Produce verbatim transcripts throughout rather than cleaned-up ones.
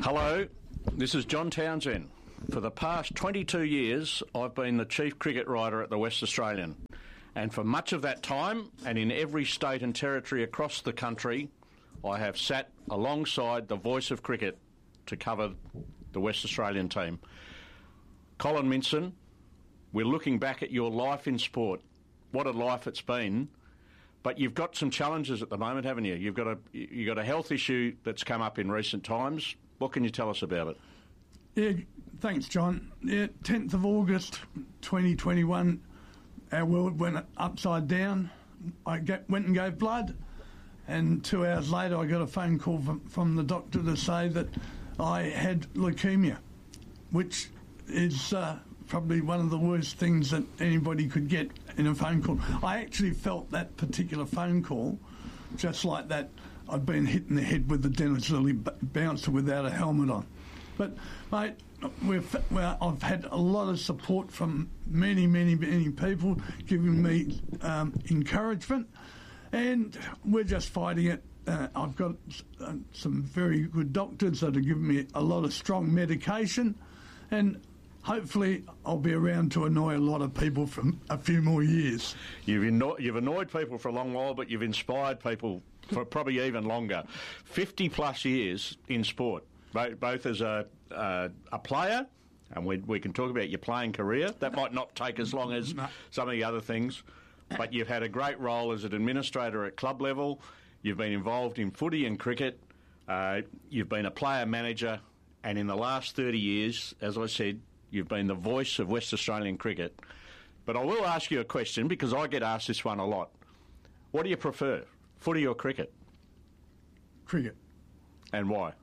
Hello, this is John Townsend. For the past twenty-two years, I've been the chief cricket writer at the West Australian. And for much of that time, and in every state and territory across the country, I have sat alongside the voice of cricket to cover the West Australian team. Colin Minson, we're looking back at your life in sport. What a life it's been. But you've got some challenges at the moment, haven't you? You've got a you've got a health issue that's come up in recent times. What can you tell us about it? Yeah, thanks, John. Yeah, tenth of August twenty twenty-one, our world went upside down. I get, went and gave blood, and two hours later I got a phone call from, from the doctor to say that I had leukaemia, which is uh, probably one of the worst things that anybody could get in a phone call. I actually felt that particular phone call just like that I'd been hit in the head with the Dennis Lilly b- bouncer without a helmet on. But, mate, we've, well, I've had a lot of support from many, many, many people giving me um, encouragement, and we're just fighting it. Uh, I've got uh, some very good doctors that are giving me a lot of strong medication, and hopefully I'll be around to annoy a lot of people for a few more years. You've, anno- you've annoyed people for a long while, but you've inspired people for probably even longer. fifty plus years in sport, both, both as a, uh, a player, and we, we can talk about your playing career. That might not take as long as No. some of the other things, but you've had a great role as an administrator at club level. You've been involved in footy and cricket. Uh, you've been a player manager, and in the last thirty years, as I said, you've been the voice of West Australian cricket. But I will ask you a question, because I get asked this one a lot. What do you prefer, footy or cricket? Cricket. And why?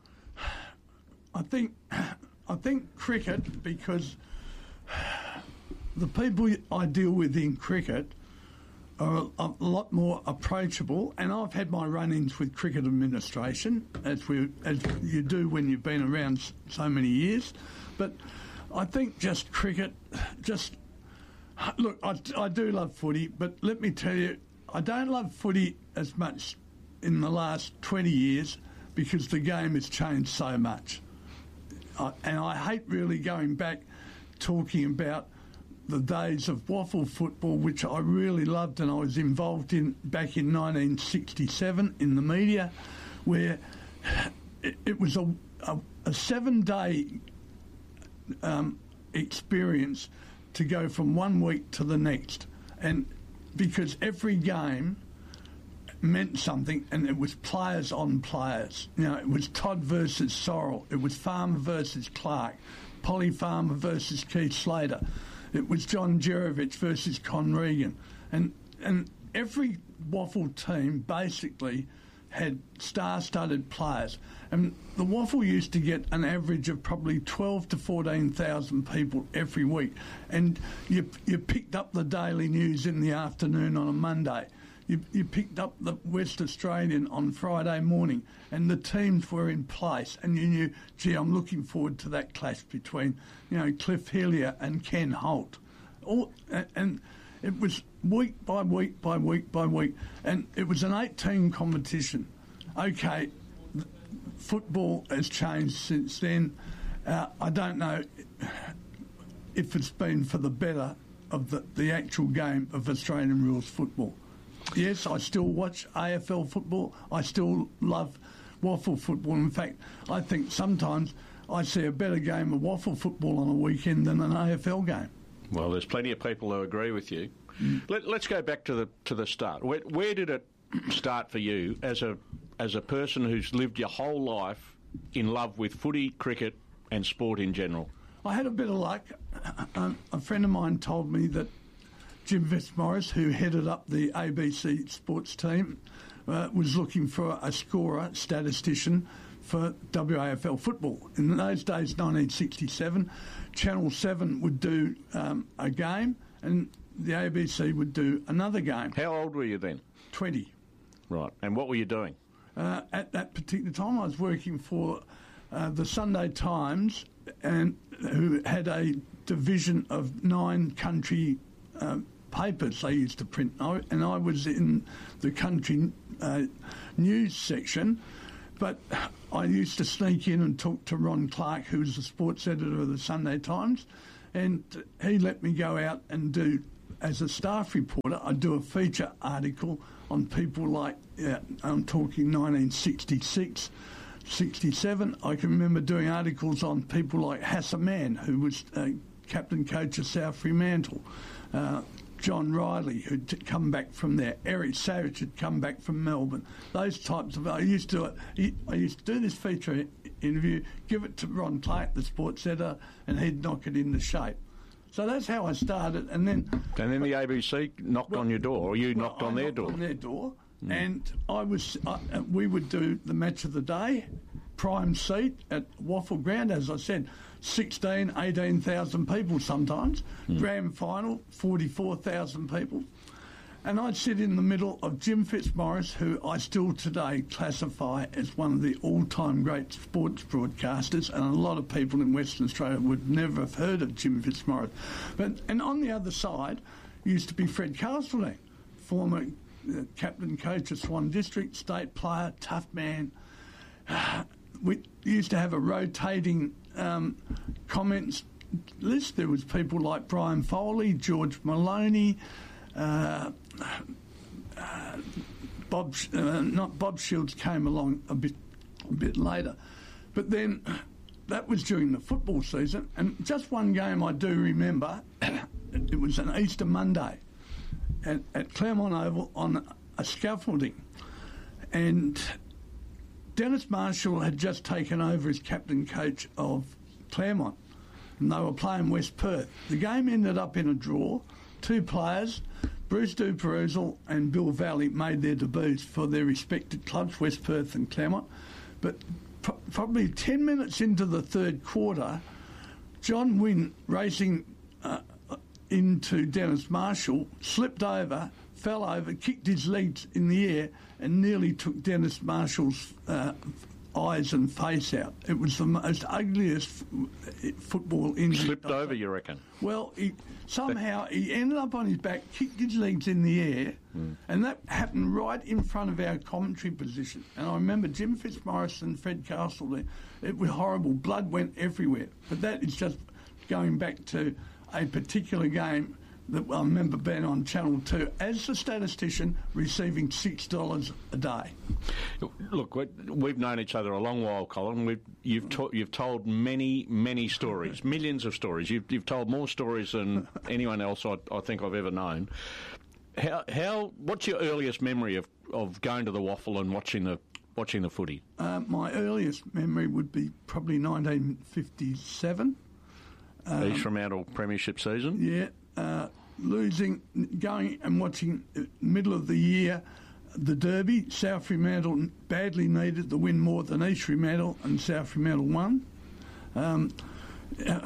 I think I think cricket, because the people I deal with in cricket are a, a lot more approachable, and I've had my run-ins with cricket administration, as we as you do when you've been around so many years. But I think just cricket, just look, I, I do love footy, but let me tell you, I don't love footy as much in the last twenty years because the game has changed so much. I, and I hate really going back talking about the days of waffle football, which I really loved and I was involved in back in nineteen sixty-seven in the media, where it, it was a, a, a seven-day um, experience to go from one week to the next. And because every game meant something, and it was players on players. You know, it was Todd versus Sorrell, it was Farmer versus Clark, Polly Farmer versus Keith Slater, it was John Jerovich versus Con Regan, and and every waffle team basically had star-studded players, and the waffle used to get an average of probably twelve to fourteen thousand people every week, and you you picked up the Daily News in the afternoon on a Monday. You, you picked up the West Australian on Friday morning, and the teams were in place, and you knew, gee, I'm looking forward to that clash between, you know, Cliff Hillier and Ken Holt. All, and it was week by week by week by week, and it was an eight-team competition. Okay, football has changed since then. Uh, I don't know if it's been for the better of the, the actual game of Australian rules football. Yes, I still watch A F L football. I still love waffle football. In fact, I think sometimes I see a better game of waffle football on a weekend than an A F L game. Well, there's plenty of people who agree with you. Mm. Let, let's go back to the to the start. Where, where did it start for you as a as a person who's lived your whole life in love with footy, cricket, and sport in general? I had a bit of luck. Um, a friend of mine told me that Jim Fitzmaurice, who headed up the A B C sports team, uh, was looking for a scorer, statistician, for W A F L football. In those days, nineteen sixty-seven, Channel seven would do um, a game and the A B C would do another game. How old were you then? twenty. Right. And what were you doing? Uh, at that particular time, I was working for uh, the Sunday Times, and who had a division of nine country uh, papers they used to print, and I was in the country uh, news section. but I used to sneak in and talk to Ron Clark, who was the sports editor of the Sunday Times, and he let me go out and do, as a staff reporter, I'd do a feature article on people like, uh, I'm talking nineteen sixty-six, sixty-seven. I can remember doing articles on people like Hassan Mann, who was uh, captain coach of South Fremantle, uh, John Riley, who'd t- come back from there, Eric Savage had come back from Melbourne. Those types of... I used to I used to do this feature interview, give it to Ron Clark, the sports editor, and he'd knock it into shape. So that's how I started, and then... And then the A B C knocked well, on your door, or you well, knocked on I their knocked door. on their door, mm. and I was... Uh, we would do the match of the day, prime seat at Waffle Ground, as I said, sixteen, eighteen thousand people sometimes. Mm. Grand final, forty-four thousand people. And I'd sit in the middle of Jim Fitzmaurice, who I still today classify as one of the all-time great sports broadcasters, and a lot of people in Western Australia would never have heard of Jim Fitzmaurice. But and on the other side used to be Fred Castledine, former uh, captain coach of Swan District, state player, tough man. We used to have a rotating um, comments list. There was people like Brian Foley, George Maloney, uh, uh, Bob, uh, not Bob Shields came along a bit, a bit later, but then that was during the football season. And just one game I do remember. It was an Easter Monday at, at Claremont Oval on a scaffolding, and Dennis Marshall had just taken over as captain coach of Claremont, and they were playing West Perth. The game ended up in a draw. Two players, Bruce Duperusel and Bill Valley, made their debuts for their respective clubs, West Perth and Claremont. But pro- probably ten minutes into the third quarter, John Wynn, racing uh, into Dennis Marshall, slipped over, fell over, kicked his legs in the air, and nearly took Dennis Marshall's uh, eyes and face out. It was the most ugliest f- football injury. Slipped over, you reckon? Well, he, somehow he ended up on his back, kicked his legs in the air, mm. and that happened right in front of our commentary position. And I remember Jim Fitzmaurice and Fred Castledine. It was horrible. Blood went everywhere. But that is just going back to a particular game that I remember being on Channel two as a statistician, receiving six dollars a day. Look, we've known each other a long while, Colin. We've, you've, to, you've told many, many stories, millions of stories. You've, you've told more stories than anyone else I, I think I've ever known. How, how? What's your earliest memory of, of going to the Waffle and watching the watching the footy? Uh, my earliest memory would be probably nineteen fifty-seven. Um, East Fremantle Premiership season? Yeah. Uh, losing, going and watching uh, middle of the year, the Derby. South Fremantle badly needed the win more than East Fremantle, and South Fremantle won. Um, uh,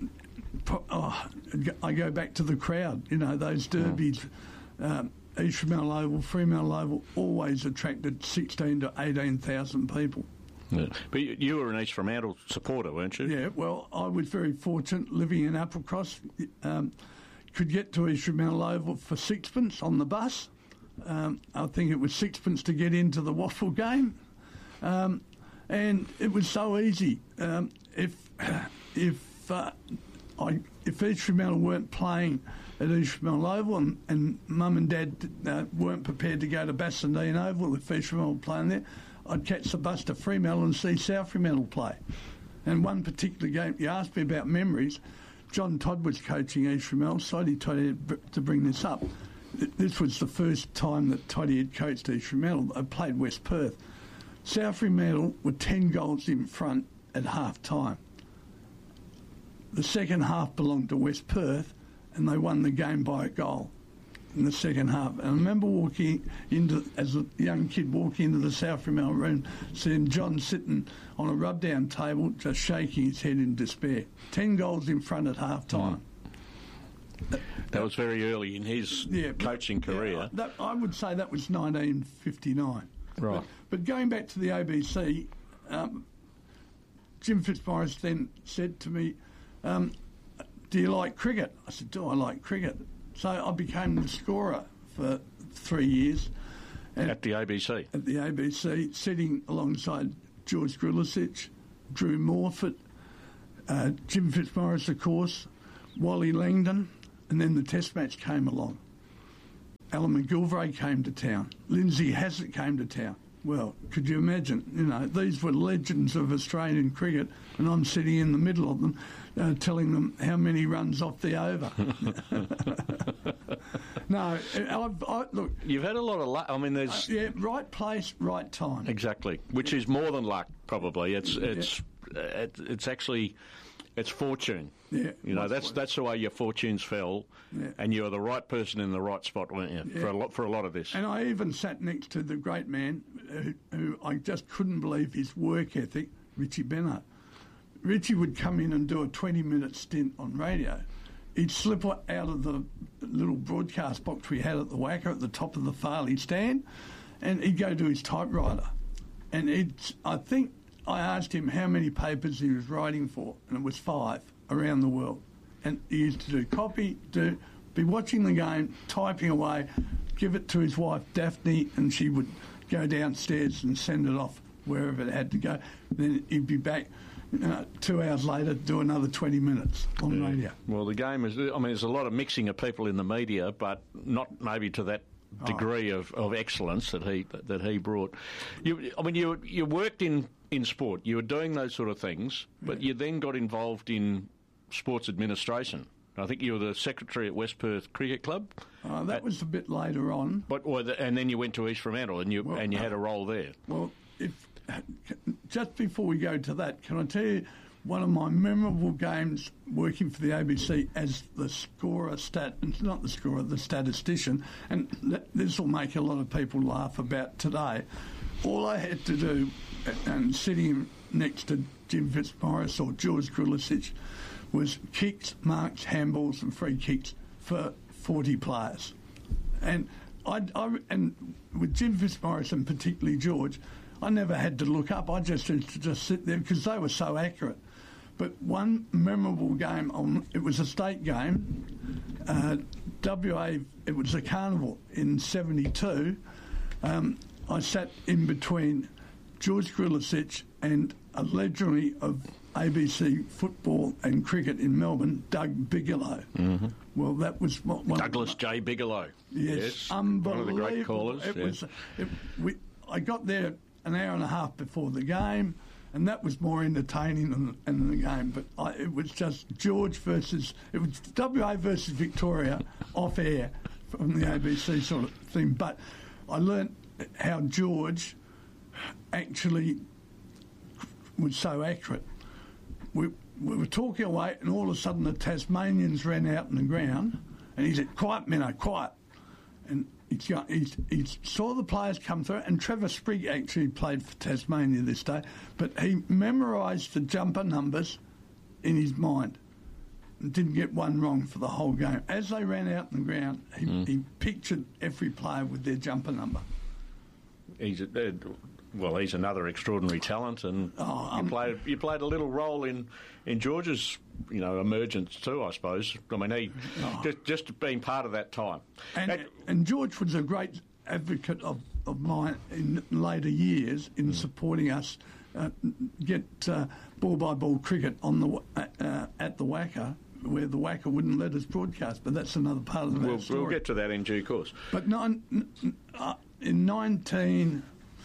oh, I go back to the crowd. You know, those derbies, um, East Fremantle Oval, Fremantle Oval, always attracted sixteen to eighteen thousand people. Yeah. But you, you were an East Fremantle supporter, weren't you? Yeah, well, I was very fortunate living in Applecross. Um, could get to East Fremantle Oval for sixpence on the bus. Um, I think it was sixpence to get into the Waffle game. Um, and it was so easy. Um, if if uh, I, if East Fremantle weren't playing at East Fremantle Oval and, and Mum and Dad uh, weren't prepared to go to Bassendean Oval if East Fremantle were playing there, I'd catch the bus to Fremantle and see South Fremantle play. And one particular game, you asked me about memories, John Todd was coaching East Fremantle. Toddy Toddy to bring this up. This was the first time that Toddy had coached East Fremantle. I played West Perth. South Fremantle were ten goals in front at half time. The second half belonged to West Perth, and they won the game by a goal in the second half. And I remember walking into, as a young kid, walking into the South Fremantle room, seeing John sitting on a rub-down table, just shaking his head in despair. Ten goals in front at half-time. Mm. That, that was very early in his yeah, coaching but, career. Yeah, that, I would say that was nineteen fifty-nine. Right. But, but going back to the A B C, um, Jim Fitzmaurice then said to me, um, do you like cricket? I said, do I like cricket? So I became the scorer for three years. At the A B C? At the A B C, sitting alongside George Grilicic, Drew Morfitt, uh, Jim Fitzmaurice, of course, Wally Langdon, and then the Test match came along. Alan McGilvray came to town. Lindsay Hassett came to town. Well, could you imagine? You know, these were legends of Australian cricket, and I'm sitting in the middle of them, uh, telling them how many runs off the over. no, I've, I, look. You've had a lot of luck. I mean, there's uh, yeah, right place, right time. Exactly, which is more than luck. Probably, it's it's yeah. uh, it's actually it's fortune. Yeah, you know, that's that's the way your fortunes fell, yeah. and you were the right person in the right spot, weren't you, yeah. for a lot for a lot of this. And I even sat next to the great man who, who I just couldn't believe his work ethic, Richie Bennett. Richie would come in and do a twenty-minute stint on radio. He'd slip out of the little broadcast box we had at the Wacker at the top of the Farley stand, and he'd go to his typewriter. And it's, I think I asked him how many papers he was writing for, and it was five around the world. And he used to do copy, do be watching the game, typing away, give it to his wife Daphne, and she would go downstairs and send it off wherever it had to go. Then he'd be back uh, two hours later, do another twenty minutes on yeah. radio. Well, the game is, I mean, there's a lot of mixing of people in the media, but not maybe to that degree oh. of, of excellence that he that he brought. You, I mean, you you worked in, in sport. You were doing those sort of things, but yeah. you then got involved in sports administration. I think you were the secretary at West Perth Cricket Club. Uh, that at, was a bit later on. But or the, and then you went to East Fremantle, and you well, and you had a role there. Well, if just before we go to that, can I tell you one of my memorable games working for the A B C as the scorer, stat, not the scorer, the statistician, and th- this will make a lot of people laugh about today. All I had to do, and sitting next to Jim Fitzmaurice or George Grilicic, was kicks, marks, handballs and free kicks for forty players. And I, I and with Jim Fitzmaurice and particularly George, I never had to look up. I just used to just sit there because they were so accurate. But one memorable game, on, it was a state game, uh, W A, it was a carnival in seventy-two. Um, I sat in between George Grilicic and a legendary of A B C football and cricket in Melbourne, Doug Bigelow. Mm-hmm. Well, that was one Douglas J. Bigelow. Yes, yes, unbelievable. One of the great callers. It yes. was. It, we, I got there an hour and a half before the game, and that was more entertaining than, than the game. But I, it was just George versus it was W A versus Victoria off air from the A B C sort of thing. But I learnt how George actually was so accurate. We, we were talking away, and all of a sudden the Tasmanians ran out on the ground, and he said, "Quiet, Minnow, quiet." And he's got, he's, he saw the players come through, and Trevor Sprigg actually played for Tasmania this day, but he memorised the jumper numbers in his mind and didn't get one wrong for the whole game. As they ran out on the ground, he, mm. he pictured every player with their jumper number. He's a, uh, well, he's another extraordinary talent, and oh, you um, played you played a little role in, in George's you know emergence too, I suppose. I mean, he oh. just just being part of that time. And, and, and George was a great advocate of, of mine in later years in mm. supporting us uh, get uh, ball by ball cricket on the uh, at the Wacker, where the Wacker wouldn't let us broadcast, but that's another part of the we'll, story. We'll get to that in due course. But nine, uh, in nineteen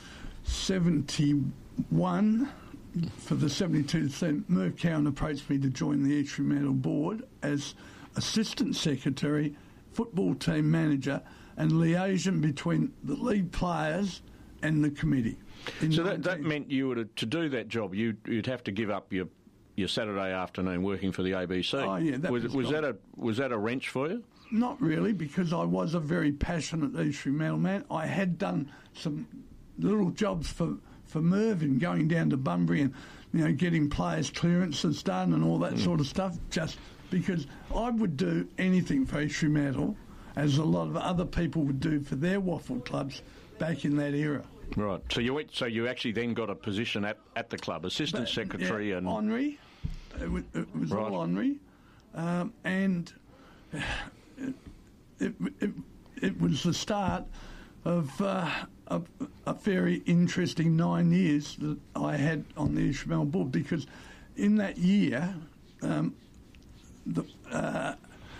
seventy-one, for the seventy-two team, Merv Cowan approached me to join the East Fremantle board as assistant secretary, football team manager, and liaison between the league players and the committee. So that, that meant you were to, to do that job, you'd, you'd have to give up your your Saturday afternoon working for the A B C. Oh yeah, that was, was, was that a was that a wrench for you? Not really, because I was a very passionate East Fremantle man. I had done some little jobs for, for Merv in going down to Bunbury and, you know, getting players' clearances done and all that mm. sort of stuff, just because I would do anything for East Fremantle, as a lot of other people would do for their waffle clubs back in that era. Right. So you went. So you actually then got a position at, at the club, assistant but, secretary, yeah, and honorary. It was, it was right. all honorary, um, and it, it, it it was the start of uh, a, a very interesting nine years that I had on the East Fremantle board, because in that year, um, the uh,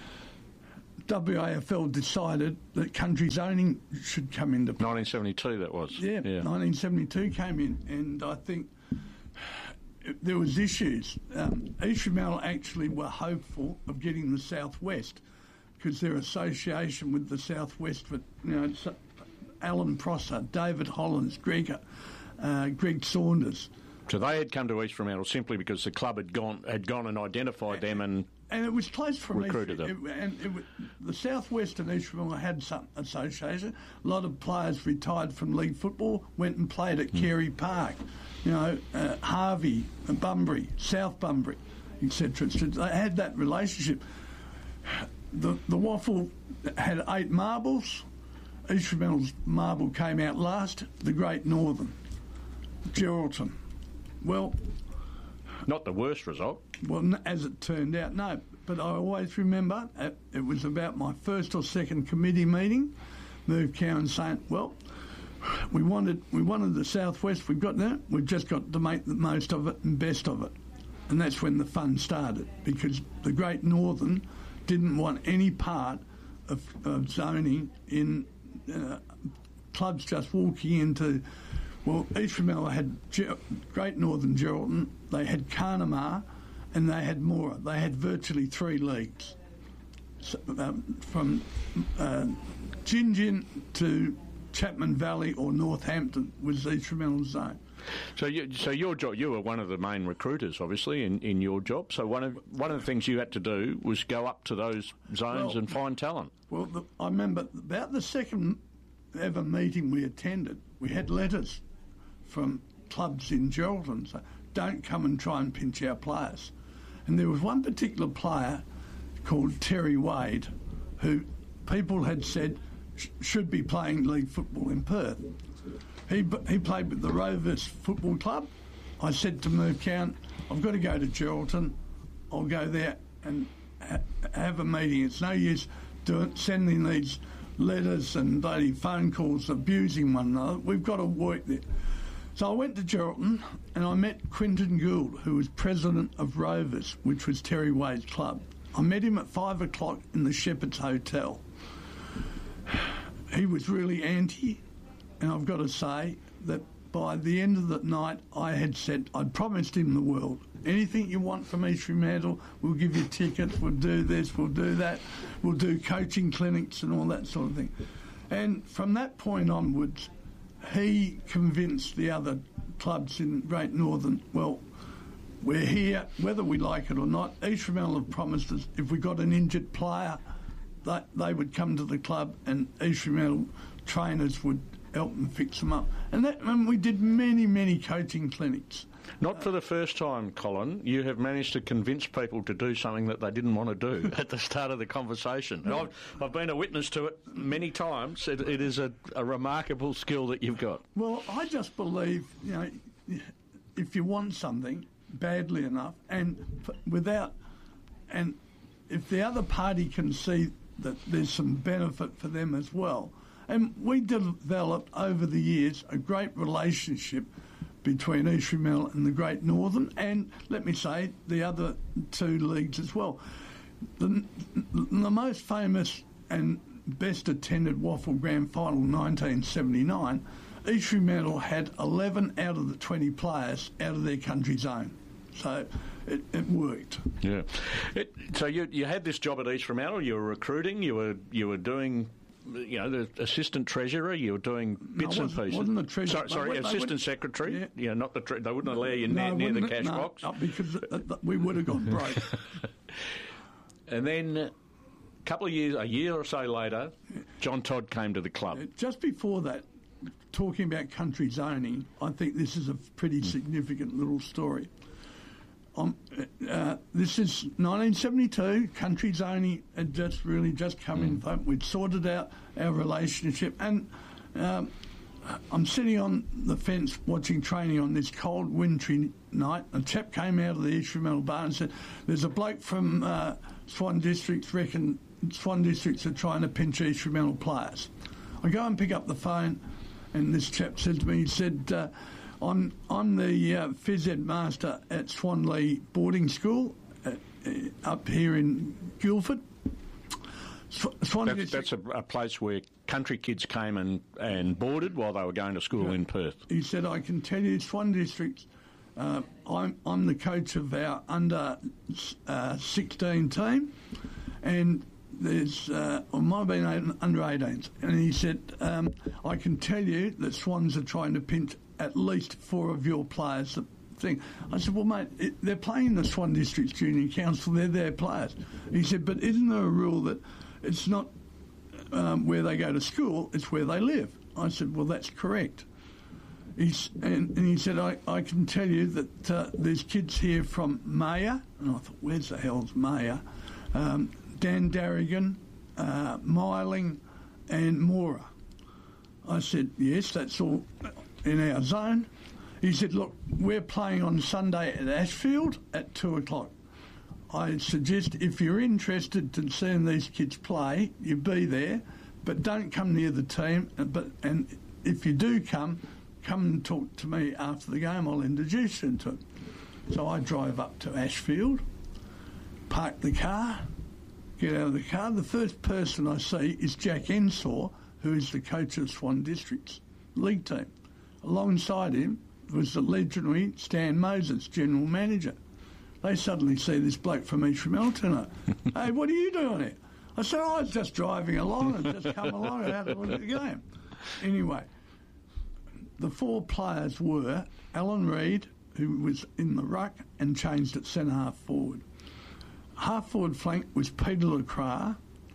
W A F L decided that country zoning should come into play. nineteen seventy-two that was. Yeah, yeah. nineteen seventy-two came in, and I think there was issues. Um, East Fremantle actually were hopeful of getting the Southwest, because their association with the Southwest, with, you know, it's, uh, Alan Prosser, David Hollins, Greg, uh, Greg Saunders. So they had come to East Fremantle simply because the club had gone had gone and identified them and and it was close from recruited East, them. It, and it, the Southwest and East Fremantle had some association. A lot of players retired from league football, went and played at mm. Carey Park. You know, uh, Harvey, Bunbury, South Bunbury, et cetera. So they had that relationship. The the Waffle had eight marbles. East Fremantle's marble came out last. The Great Northern, Geraldton. Well, not the worst result. Well, as it turned out, no. But I always remember it was about my first or second committee meeting. Merv Cowan saying, "Well, we wanted we wanted the Southwest. We've got that. We've just got to make the most of it and best of it." And that's when the fun started, because the Great Northern didn't want any part of, of zoning in uh, clubs just walking into. Well, East Fremantle had Ger- Great Northern Geraldton, they had Carnamah, and they had Moora. They had virtually three leagues. So, um, from uh, Gin Gin to Chapman Valley or Northampton was East Fremantle's zone. So, you, so your job, you were one of the main recruiters, obviously, in, in your job. So one of one of the things you had to do was go up to those zones well, and find talent. Well, the, I remember about the second ever meeting we attended, we had letters from clubs in Geraldton saying, "Don't come and try and pinch our players." And there was one particular player called Terry Wade, who people had said sh- should be playing league football in Perth. He he played with the Rovers Football Club. I said to Merv Cowan, "I've got to go to Geraldton. I'll go there and ha- have a meeting. It's no use doing sending these letters and bloody phone calls abusing one another. We've got to work there." So I went to Geraldton and I met Quinton Gould, who was president of Rovers, which was Terry Wade's club. I met him at five o'clock in the Shepherd's Hotel. He was really anti, and I've got to say that by the end of the night I had said, I'd promised him the world. Anything you want from East Fremantle, we'll give you tickets, we'll do this, we'll do that, we'll do coaching clinics and all that sort of thing. And from that point onwards, he convinced the other clubs in Great Northern, well, we're here, whether we like it or not. East Fremantle have promised us if we got an injured player, that they would come to the club and East Fremantle trainers would help them fix them up. And, that, and we did many, many coaching clinics. Not for the first time, Colin, you have managed to convince people to do something that they didn't want to do at the start of the conversation. And I've, I've been a witness to it many times. It, it is a, a remarkable skill that you've got. Well, I just believe, you know, if you want something badly enough and without, and if the other party can see that there's some benefit for them as well. And we developed over the years a great relationship between East Fremantle and the Great Northern, and let me say the other two leagues as well. The, the most famous and best attended Waffle Grand Final, nineteen seventy-nine, East Fremantle had eleven out of the twenty players out of their country zone, so it, it worked. Yeah. It, so you you had this job at East Fremantle. You were recruiting. You were you were doing. You know, the assistant treasurer, you were doing bits no, and pieces. Wasn't the treasurer? Sorry, sorry assistant secretary. Yeah. yeah, not the. Tre- they wouldn't allow you no, near, near the cash no, box. No, because we would have gone broke. And then a couple of years, a year or so later, John Todd came to the club. Just before that, talking about country zoning, I think this is a pretty significant little story. Um, uh, this is nineteen seventy-two. Country zoning had just really just come mm. in. We'd sorted out our relationship, and um, I'm sitting on the fence watching training on this cold, wintry night. A chap came out of the East Fremantle bar and said, "There's a bloke from uh, Swan Districts reckon Swan Districts are trying to pinch East Fremantle players." I go and pick up the phone, And this chap said to me, he said, uh, I'm, I'm the uh, phys ed master at Swanley Boarding School at, uh, up here in Guildford. Sw- Swan that's, District. that's a, a place where country kids came and, and boarded while they were going to school Yeah. in Perth. He said, I can tell you, Swan District, uh, I'm, I'm the coach of our under uh, sixteen team, and there's, uh, or might have been under eighteens. And he said, um, I can tell you that Swans are trying to pinch at least four of your players. The thing. I said, well, mate, it, they're playing the Swan District Junior Council, they're their players. He said, but isn't there a rule that it's not um, where they go to school, it's where they live? I said, well, that's correct. He's, and, and he said, I, I can tell you that uh, there's kids here from Maya, and I thought, where's the hell's Maya? Um, Dan Darrigan, uh, Myling and Mora. I said, yes, that's all in our zone. He said, look, we're playing on Sunday at Ashfield at two o'clock. I suggest if you're interested in seeing these kids play, you be there, but don't come near the team. But and if you do come, come and talk to me after the game. I'll introduce you to it. So I drive up to Ashfield, park the car, get out of the car. The first person I see is Jack Ensor, who is the coach of Swan District's league team. Alongside him was the legendary Stan Moses, general manager. They suddenly see this bloke from East Melton. Hey, what are you doing here? I said, oh, I was just driving along and just come along and had a look at the game. Anyway, the four players were Alan Reid, who was in the ruck and changed at centre half forward. Half forward flank was Peter LeCras,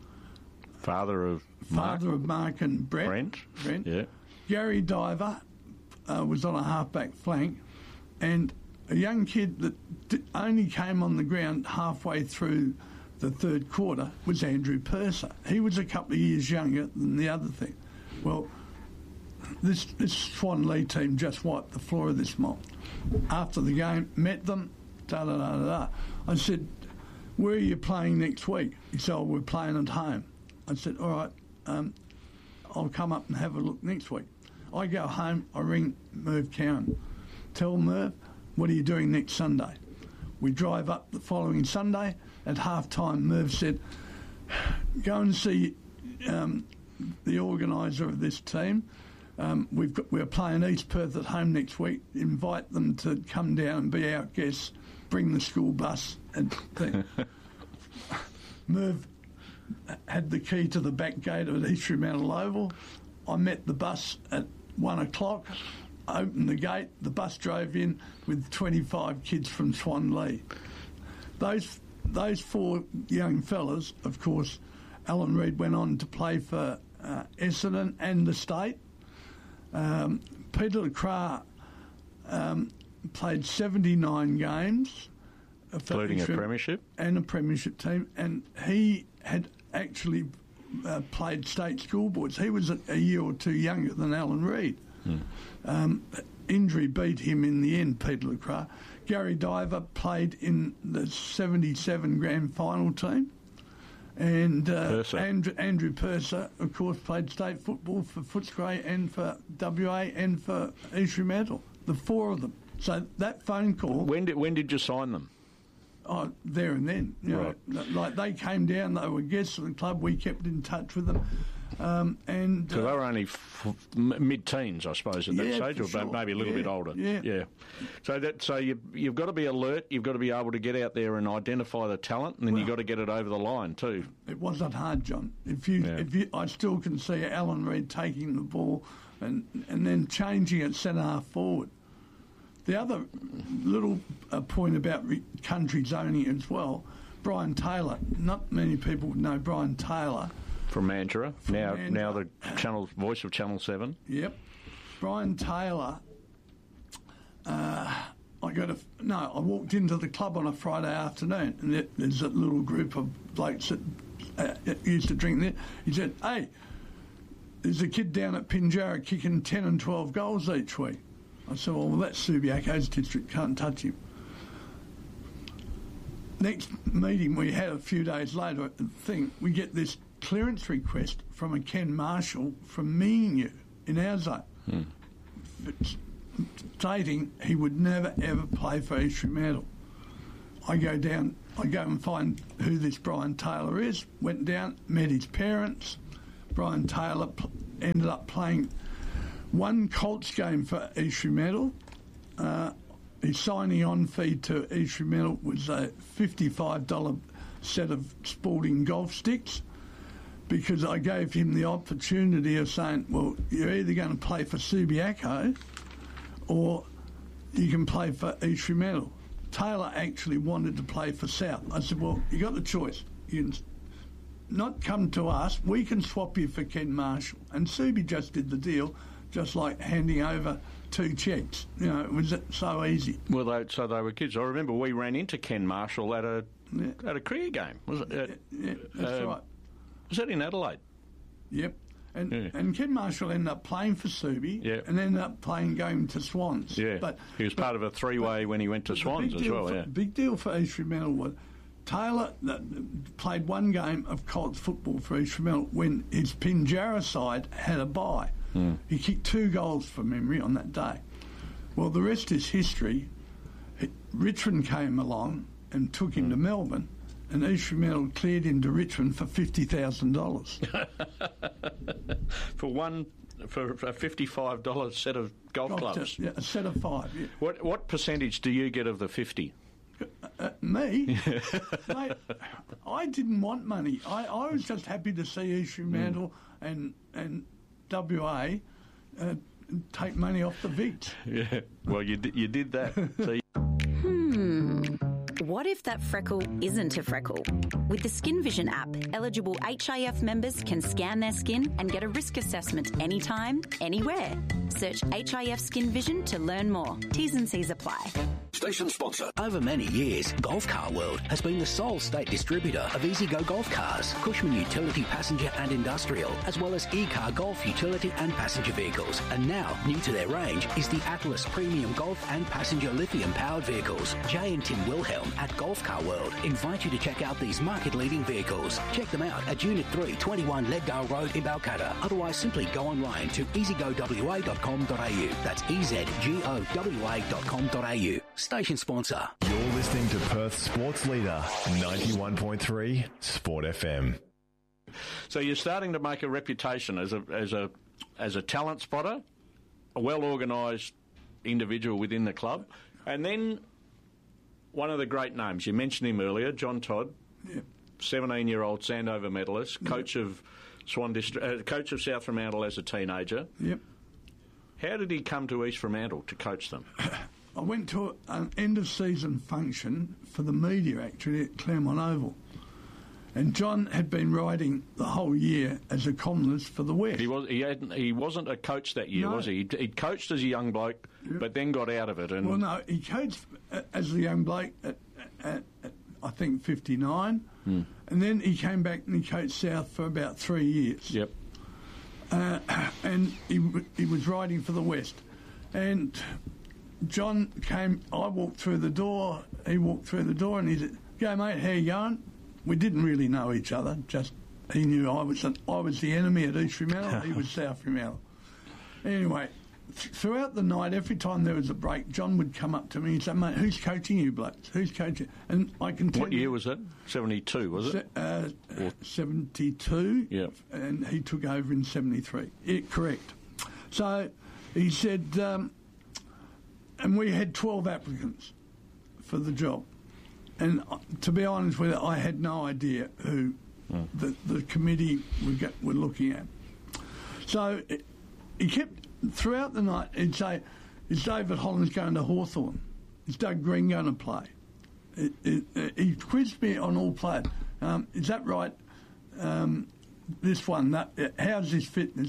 Father of Mark. father of Mark and Brett. Brent. Brent. Yeah. Gary Diver uh, was on a half-back flank, and a young kid that d- only came on the ground halfway through the third quarter was Andrew Purser. He was a couple of years younger than the other thing. Well, this, this Swan Lee team just wiped the floor of this mob. After the game, met them, da-da-da-da-da. I said, where are you playing next week? He said, oh, we're playing at home. I said, all right, um, I'll come up and have a look next week. I go home, I ring Merv Cowan. Tell Merv, what are you doing next Sunday? We drive up the following Sunday. At half-time, Merv said, go and see um, the organiser of this team. Um, we've got, we're playing East Perth at home next week. Invite them to come down and be our guests. Bring the school bus and thing. Merv had the key to the back gate of East Fremantle Oval. I met the bus at one o'clock, opened the gate, the bus drove in with twenty-five kids from Swanlee. Those those four young fellas, of course, Alan Reid went on to play for uh, Essendon and the state. Um, Peter LeCras um, played seventy-nine games. Including a premiership? And a premiership team. And he had actually uh, played state school boards. He was a, a year or two younger than Alan Reid. Hmm. Um, injury beat him in the end, Peter LeCras. Gary Diver played in the seventy-seven grand final team. And uh, Andrew, Andrew Purser, of course, played state football for Footscray and for W A and for East Fremantle. The four of them. So that phone call... When did, when did you sign them? Oh, there and then. You right. know, like they came down, they were guests of the club, we kept in touch with them. Um, and So uh, they were only f- mid-teens, I suppose, at that yeah, stage, or sure. maybe a little yeah, bit older. Yeah. yeah. So that so you, you've got to be alert, you've got to be able to get out there and identify the talent, and then well, you've got to get it over the line too. It wasn't hard, John. If you, yeah. if you, I still can see Alan Reid taking the ball and, and then changing it centre half forward. The other little uh, point about re- country zoning as well, Brian Taylor. Not many people would know Brian Taylor. From Mandurah, From now Mandurah. now the channel voice of Channel seven. Yep. Brian Taylor, uh, I got a, no, I walked into the club on a Friday afternoon and there, there's a little group of blokes that uh, used to drink there. He said, hey, there's a kid down at Pinjarra kicking ten and twelve goals each week. I said, well, that's Subiaco's district, can't touch him. Next meeting we had a few days later at the thing, we get this clearance request from a Ken Marshall from Meangu in our zone. Hmm. stating he would never ever play for East Fremantle. I go down, I go and find who this Brian Taylor is, went down, met his parents. Brian Taylor pl- ended up playing one Colts game for East Fremantle. Uh, his signing on fee to East Fremantle was a fifty-five dollars set of sporting golf sticks, because I gave him the opportunity of saying, well, you're either going to play for Subiaco or you can play for East Fremantle. Taylor actually wanted to play for South. I said, well, you got the choice. You can not come to us, we can swap you for Ken Marshall. And Subi just did the deal, just like handing over two cheques. You know, it was so easy. Well, they, so they were kids. I remember we ran into Ken Marshall at a yeah. at a cricket game. Was it? At, yeah, yeah, that's um, right. Was that in Adelaide? Yep. And yeah. and Ken Marshall ended up playing for Subi yeah. and ended up playing going to Swans. Yeah, but he was but, part of a three-way when he went to Swans as well. For, yeah, big deal for East Fremantle was Taylor uh, played one game of Colts football for East Fremantle when his Pinjarra side had a bye. Mm. He kicked two goals from memory on that day. Well, the rest is history. Richmond came along and took him mm. to Melbourne, and East Fremantle cleared him to Richmond for fifty thousand dollars. for one, for a fifty-five dollars set of golf, golf clubs? Just, yeah, a set of five, yeah. What, what percentage do you get of the fifty? Uh, me? Mate, I didn't want money. I, I was just happy to see East Fremantle mm. and, and W A uh, take money off the Vicks. Yeah, well, you, d- you did that. So you- Hmm. What if that freckle isn't a freckle? With the Skin Vision app, eligible H I F members can scan their skin and get a risk assessment anytime, anywhere. Search H I F Skin Vision to learn more. T's and C's apply. Station sponsor. Over many years, Golf Car World has been the sole state distributor of EasyGo golf cars, Cushman Utility Passenger and Industrial, as well as E-Car Golf Utility and Passenger Vehicles. And now, new to their range is the Atlas Premium Golf and Passenger Lithium-powered vehicles. Jay and Tim Wilhelm at Golf Car World invite you to check out these market-leading vehicles. Check them out at Unit three, twenty-one Leaddale Road in Balcatta. Otherwise, simply go online to easy go w a dot com dot a u. That's e z g o w a dot com dot a u. Station sponsor. You're listening to Perth Sports Leader, ninety-one point three Sport F M. So you're starting to make a reputation as a as a as a talent spotter, a well-organised individual within the club, and then one of the great names, you mentioned him earlier, John Todd, yep. seventeen-year-old Sandover medalist, yep. coach of Swan District, uh, coach of South Fremantle as a teenager. Yep. How did he come to East Fremantle to coach them? I went to an end-of-season function for the media, actually, at Claremont Oval. And John had been riding the whole year as a columnist for the West. He was he hadn't, he wasn't a coach that year, no. was he? He'd, he'd coached as a young bloke, yep. but then got out of it. And well, no, he coached as a young bloke at, at, at I think, fifty-nine. Hmm. And then he came back and he coached South for about three years. Yep. Uh, and he he was riding for the West. And John came, I walked through the door, he walked through the door and he said, "Go mate, how you going?" We didn't really know each other, just he knew I was an, I was the enemy at East Fremantle, he was South Fremantle. Anyway, th- throughout the night, every time there was a break, John would come up to me and say, "Mate, who's coaching you blokes? Who's coaching?" And I can tell What you, year was that? seventy-two, was it? Se- uh, or... seventy-two, yeah. And he took over in seventy-three. Yeah, correct. So he said, um, and we had twelve applicants for the job. And uh, to be honest with you, I had no idea who mm. the, the committee were, get, were looking at. So it, he kept, throughout the night, he'd say, "Is David Hollins going to Hawthorn? Is Doug Green going to play?" It, it, it, he quizzed me on all players. Um, is that right? Um, this one, that, how's his fitness?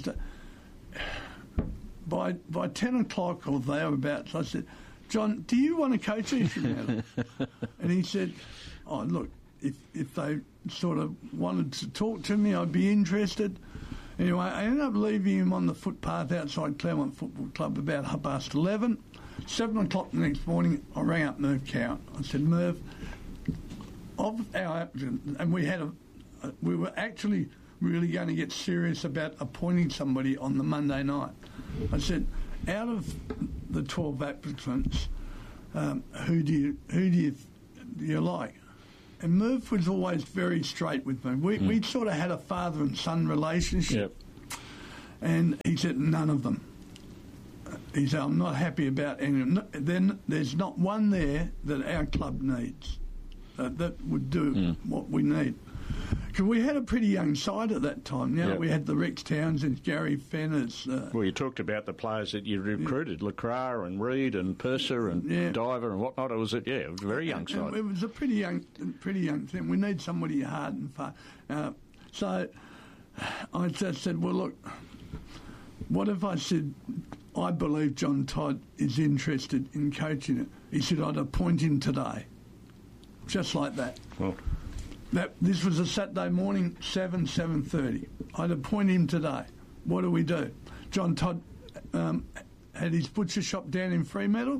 By by ten o'clock or thereabouts, I said, "John, do you want to coach East Fremantle?" And he said, "Oh, look, if if they sort of wanted to talk to me, I'd be interested." Anyway, I ended up leaving him on the footpath outside Claremont Football Club about half past eleven. Seven o'clock the next morning, I rang up Merv Cowan. I said, "Merv, of our applicants," and we had a, we were actually really going to get serious about appointing somebody on the Monday night? I said, out of the twelve applicants, um, who do you who do you, do you like? And Merv was always very straight with me. We mm. we sort of had a father and son relationship, yep. and he said none of them. He said, I'm not happy about any of them. Then there's not one there that our club needs uh, that would do mm. what we need. Because we had a pretty young side at that time. You know, yep. we had the Rex Townsend, Gary Fenners. Uh, well, you talked about the players that you recruited, yeah. Lacroix and Reed and Purser and yeah. Diver and whatnot. It was a, yeah, it was a very young side. It was a pretty young, pretty young thing. We need somebody hard and fast. Uh, so I just said, well, look, what if I said, I believe John Todd is interested in coaching it. He said, I'd appoint him today. Just like that. Well, that this was a Saturday morning, seven, seven thirty. I'd appoint him today. What do we do? John Todd um, had his butcher shop down in Fremantle.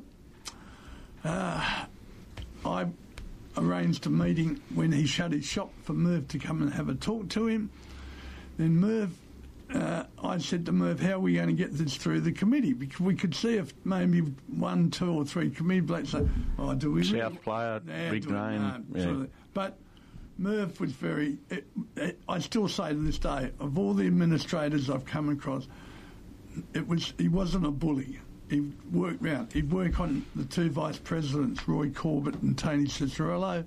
Uh, I arranged a meeting when he shut his shop for Merv to come and have a talk to him. Then Merv... Uh, I said to Merv, how are we going to get this through the committee? Because we could see if maybe one, two or three committee blokes say, oh, do we... South really? Player, yeah, big name. No, yeah. sort of, but Merv was very... It, it, I still say to this day, of all the administrators I've come across, it was he wasn't a bully. He worked round. He'd work on the two vice presidents, Roy Corbett and Tony Cicerello,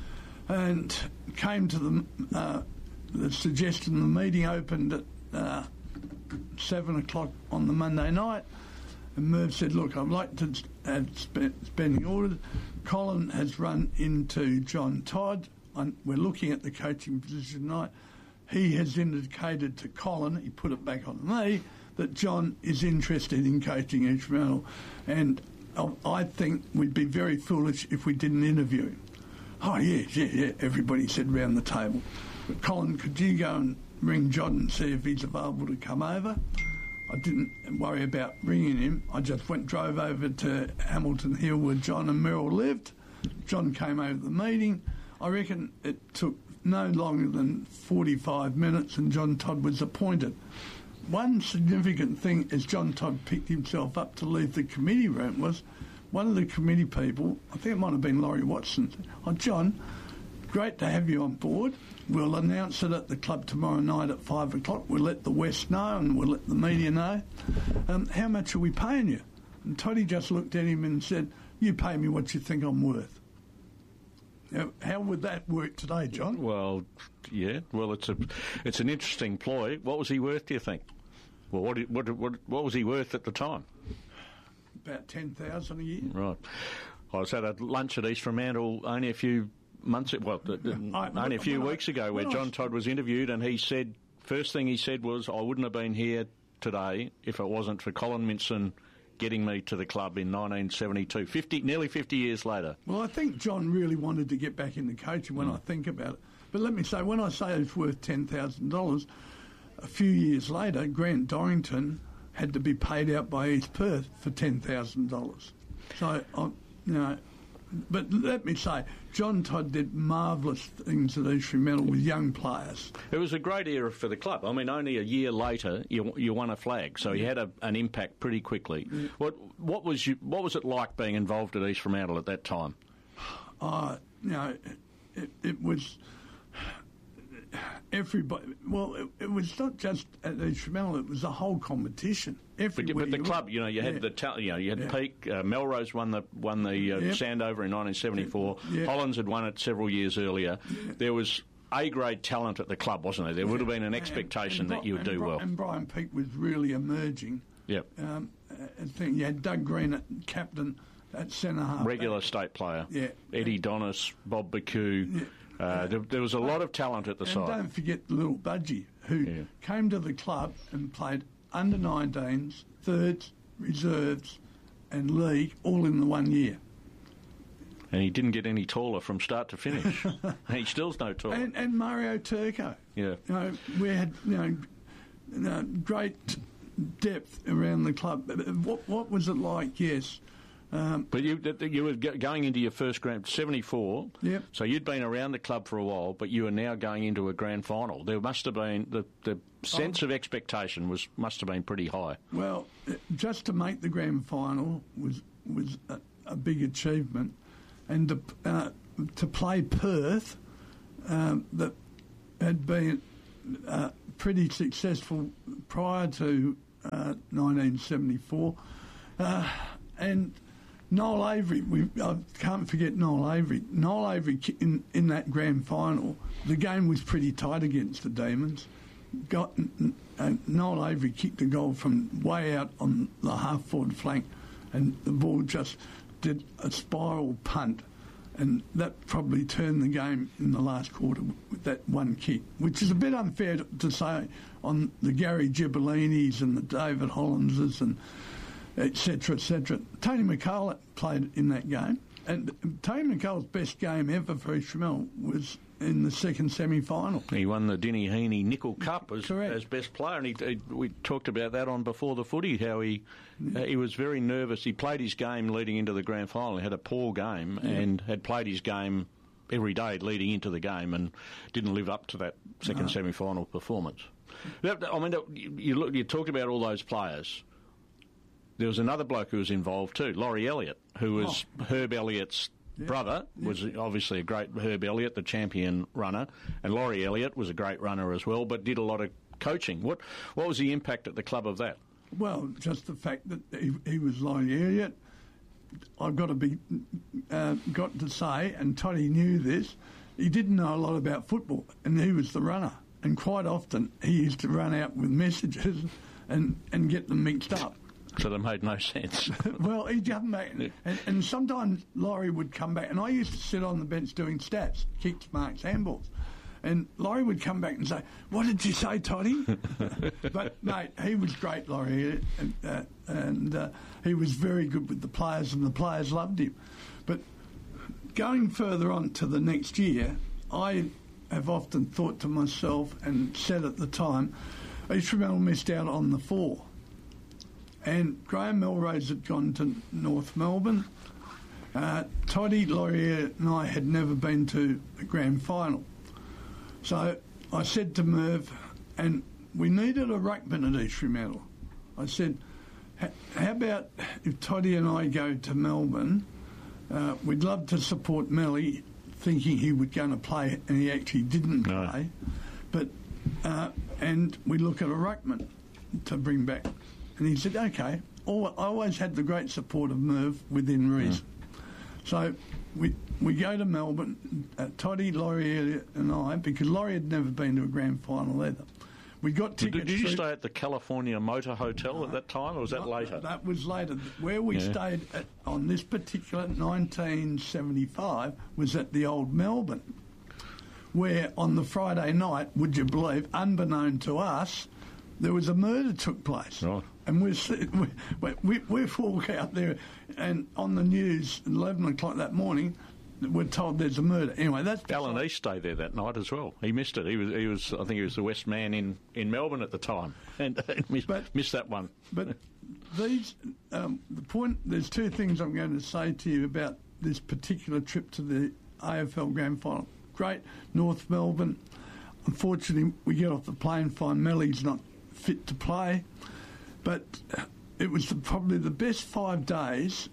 and came to the, uh, the suggestion the meeting opened at Uh, seven o'clock on the Monday night, and Merv said, look, I'd like to add sp- spending orders. Colin has run into John Todd. I'm, we're looking at the coaching position tonight. He has indicated to Colin, he put it back on me, that John is interested in coaching East Fremantle, and I, I think we'd be very foolish if we didn't interview him. Oh, yeah, yeah, yeah, everybody said round the table. But Colin, could you go and ring John and see if he's available to come over? I didn't worry about ringing him. I just went, drove over to Hamilton Hill where John and Merrill lived. John came over to the meeting. I reckon it took no longer than forty-five minutes and John Todd was appointed. One significant thing as John Todd picked himself up to leave the committee room was one of the committee people, I think it might have been Laurie Watson, said, oh, John, great to have you on board. We'll announce it at the club tomorrow night at five o'clock. We'll let the West know and we'll let the media know. Um, how much are we paying you? And Toddy just looked at him and said, you pay me what you think I'm worth. Now, how would that work today, John? Well, yeah. Well, it's a it's an interesting ploy. What was he worth, do you think? Well, what what what, what was he worth at the time? About ten thousand a year. Right. I was at a lunch at East Fremantle only a few months, well, I, only a few weeks I, ago, where John Todd was interviewed, and he said, first thing he said was, I wouldn't have been here today if it wasn't for Colin Minson getting me to the club in nineteen seventy-two, fifty, nearly fifty years later. Well, I think John really wanted to get back into coaching when mm. I think about it. But let me say, when I say it's worth ten thousand dollars, a few years later, Grant Dorrington had to be paid out by East Perth for ten thousand dollars. So, I, you know, but let me say, John Todd did marvellous things at East Fremantle with young players. It was a great era for the club. I mean, only a year later, you you won a flag, so you had a, an impact pretty quickly. Yeah. What what was you what was it like being involved at East Fremantle at that time? Uh, you know, it, it was everybody. Well, it, it was not just at East Fremantle; it was a whole competition. But, but the club, you know, you had yeah. the ta- you know you had yeah. Peak. Uh, Melrose won the won the uh, yep. Sandover in nineteen seventy-four. Yep. Hollands had won it several years earlier. Yep. There was A-grade talent at the club, wasn't there? There would have been an expectation and, and, that you would do Bri- well. And Brian Peak was really emerging. Yep. Um, I think you had Doug Green at captain at centre half. Regular state player. Yeah. Eddie Donis, Bob Baku. Yeah. Uh, there, there was a lot of talent at the and side. And don't forget Little Budgie, who yeah. came to the club and played under nineteens, thirds, reserves and league all in the one year. And he didn't get any taller from start to finish. He still's no taller. And, and Mario Turco. Yeah. You know, we had, you know, you know, great depth around the club. What, what was it like? Yes. Um, but you you were going into your first grand seventy-four. Yep. So you'd been around the club for a while, but you were now going into a grand final. There must have been the the sense oh. of expectation was must have been pretty high. Well, just to make the grand final was was a, a big achievement, and to, uh, to play Perth, um, that had been uh, pretty successful prior to uh, nineteen seventy-four, uh, and Noel Avery, we, I can't forget Noel Avery. Noel Avery in, in that grand final, the game was pretty tight against the Demons. Got uh, Noel Avery kicked the goal from way out on the half-forward flank, and the ball just did a spiral punt, and that probably turned the game in the last quarter with that one kick, which is a bit unfair to, to say on the Gary Gibellinis and the David Hollandses and et cetera, et cetera. Tony McCullough played in that game, and Tony McCullough's best game ever for East Fremantle was in the second semi-final. He won the Dinny Heaney Nickel Cup as, as best player, and he, he, we talked about that on Before the Footy, how he yeah. uh, he was very nervous. He played his game leading into the grand final. He had a poor game yeah. and had played his game every day leading into the game and didn't live up to that second no. semi-final performance. I mean, you, look, you talked about all those players. There was another bloke who was involved too, Laurie Elliott, who was oh. Herb Elliott's yeah. brother, yeah. was obviously a great Herb Elliott, the champion runner, and Laurie Elliott was a great runner as well, but did a lot of coaching. What what was the impact at the club of that? Well, just the fact that he, he was Laurie Elliott. I've got to be uh, got to say, and Toddy knew this, he didn't know a lot about football, and he was the runner, and quite often he used to run out with messages and, and get them mixed up. So that made no sense. Well, he'd come back, and, and, and sometimes Laurie would come back, and I used to sit on the bench doing stats, kicks, marks, handballs, and Laurie would come back and say, "What did you say, Toddy?" But, mate, he was great, Laurie, and, uh, and uh, he was very good with the players, and the players loved him. But going further on to the next year, I have often thought to myself, and said at the time, East Fremantle missed out on the four. And Graham Melrose had gone to North Melbourne. Uh, Toddy, Laurier and I had never been to a grand final. So I said to Merv, and we needed a ruckman at East Fremantle. I said, how about if Toddy and I go to Melbourne, uh, we'd love to support Melly, thinking he was going to play, and he actually didn't no. play. But uh, and we look at a ruckman to bring back. And he said, OK. All, I always had the great support of Merv within reason. Mm. So we we go to Melbourne, uh, Toddy, Laurie and I, because Laurie had never been to a grand final either. We got tickets. Did, did you stay at the California Motor Hotel no, at that time, or was that not, later? That was later. Where we yeah. stayed at, on this particular nineteen seventy-five was at the Old Melbourne, where on the Friday night, would you believe, unbeknown to us, there was a murder took place. Right. And we're, we, we, we walk out there, and on the news at eleven o'clock that morning, we're told there's a murder. Anyway, that's... Alan East stayed there that night as well. He missed it. He was, he was I think he was the West man in, in Melbourne at the time, and, and missed, but, missed that one. But these... Um, the point... There's two things I'm going to say to you about this particular trip to the A F L Grand Final. Great, North Melbourne. Unfortunately, we get off the plane, find Melly's not fit to play. But it was the, probably the best five days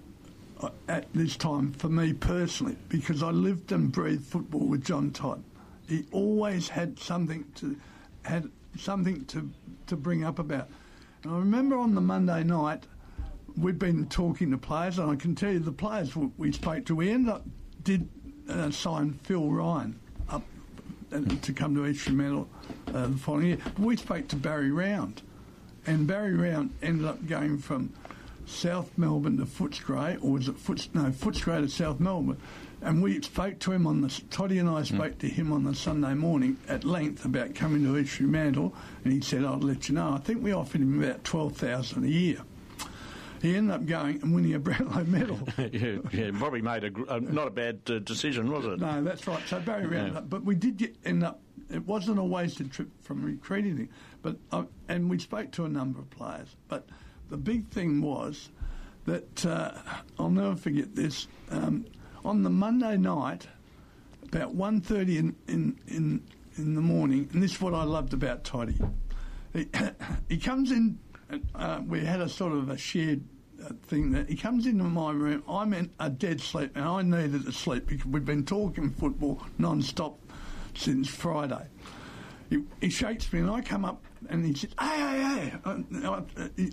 at this time for me personally, because I lived and breathed football with John Todd. He always had something to had something to to bring up about. And I remember on the Monday night we'd been talking to players, and I can tell you the players we spoke to. We ended up did uh, sign Phil Ryan up uh, to come to East Fremantle uh, the following year. We spoke to Barry Round. And Barry Round ended up going from South Melbourne to Footscray, or was it Foots? No, Footscray to South Melbourne. And we spoke to him on the... Toddy and I spoke mm. to him on the Sunday morning at length about coming to East Fremantle, and he said, I'll let you know. I think we offered him about twelve thousand dollars a year. He ended up going and winning a Brownlow medal. yeah, yeah, probably made a, a not a bad uh, decision, was it? No, that's right. So Barry Round... Yeah. But we did get, end up... It wasn't a wasted trip from recruiting him, but uh, and we spoke to a number of players. But the big thing was that uh, I'll never forget this. Um, on the Monday night, about one thirty in, in, in, in the morning, and this is what I loved about Toddy. He, he comes in, uh, we had a sort of a shared uh, thing that he comes into my room. I'm in a dead sleep, and I needed to sleep because we've been talking football non-stop since Friday. He, he shakes me, and I come up, and he says, "Hey, hey, hey!" Uh, uh, he,